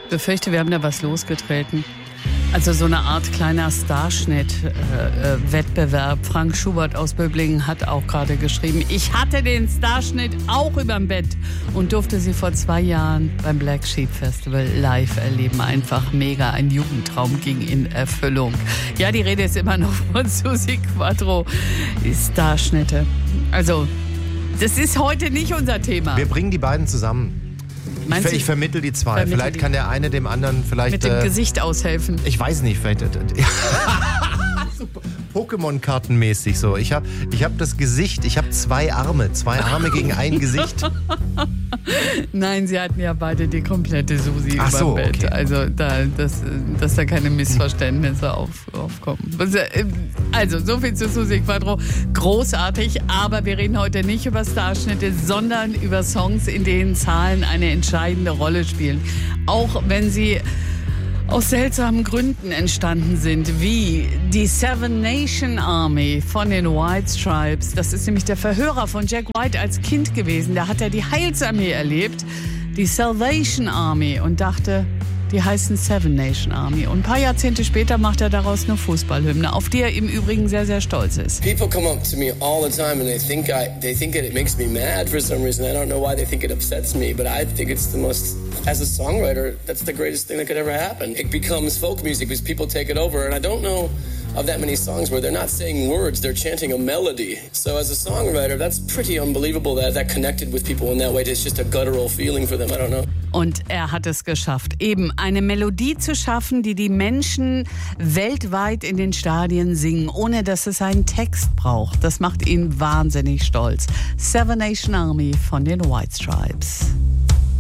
befürchte, wir haben da was losgetreten. Also so eine Art kleiner Starschnitt-Wettbewerb. Frank Schubert aus Böblingen hat auch gerade geschrieben, ich hatte den Starschnitt auch überm Bett und durfte sie vor 2 Jahren beim Black Sheep Festival live erleben. Einfach mega, ein Jugendtraum ging in Erfüllung. Ja, die Rede ist immer noch von Susi Quatro. Die Starschnitte. Also, das ist heute nicht unser Thema. Wir bringen die beiden zusammen. Ich vermittel die zwei. Vielleicht kann der eine dem anderen mit dem Gesicht aushelfen. Ich weiß nicht, vielleicht. Pokémon-Kartenmäßig so. Ich hab das Gesicht, ich habe 2 Arme. 2 Arme gegen ein Gesicht. Nein, sie hatten ja beide die komplette Susi über so, Bett. Okay. Also, dass da keine Missverständnisse aufkommen. Also, so viel zu Susi Quatro. Großartig, aber wir reden heute nicht über Starschnitte, sondern über Songs, in denen Zahlen eine entscheidende Rolle spielen. Auch wenn sie aus seltsamen Gründen entstanden sind, wie die Seven Nation Army von den White Stripes. Das ist nämlich der Verhörer von Jack White als Kind gewesen. Da hat er die Heilsarmee erlebt, die Salvation Army, und dachte, die heißen Seven Nation Army. Und ein paar Jahrzehnte später macht er daraus eine Fußballhymne, auf die er im Übrigen sehr, sehr stolz ist. People come up to me all the time and they think it makes me mad for some reason. I don't know why they think it upsets me, but I think it's the most, as a songwriter, that's the greatest thing that could ever happen. It becomes folk music because people take it over, and I don't know of that many songs where they're not saying words, they're chanting a melody. So as a songwriter, that's pretty unbelievable that connected with people in that way. It's just a guttural feeling for them, I don't know. Und er hat es geschafft, eben eine Melodie zu schaffen, die die Menschen weltweit in den Stadien singen, ohne dass es einen Text braucht. Das macht ihn wahnsinnig stolz. Seven Nation Army von den White Stripes.